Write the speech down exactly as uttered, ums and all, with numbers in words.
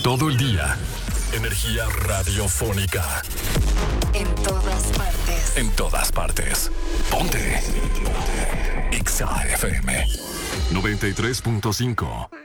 Todo el día. Energía radiofónica. En todas partes. En todas partes. Ponte. Ponte. Exa F M noventa y tres punto cinco.